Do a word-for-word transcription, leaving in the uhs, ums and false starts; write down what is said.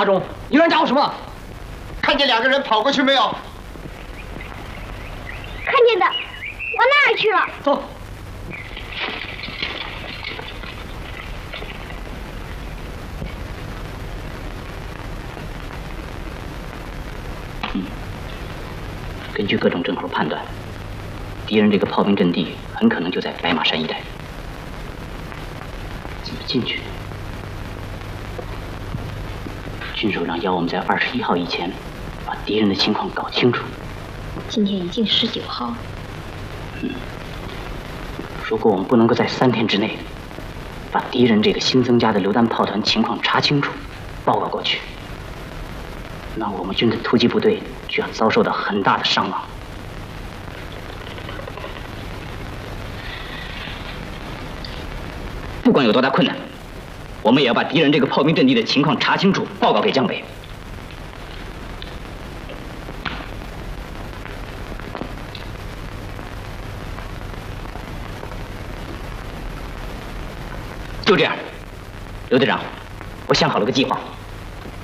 中，你让人家伙什么？ 看见两个人跑过去没有？ 看见的，往那儿去了。 走。 嗯，根据各种证口判断，敌人这个炮兵阵地很可能就在白马山一带。怎么进去？军首长要我们在二十一号以前把敌人的情况搞清楚。 今天已经十九号了。 嗯，如果我们不能够在三天之内把敌人这个新增加的榴弹炮团情况查清楚，报告过去，那我们军的突击部队就要遭受到很大的伤亡。不管有多大困难，我们也要把敌人这个炮兵阵地的情况查清楚，报告给江北。就这样，刘队长，我想好了个计划。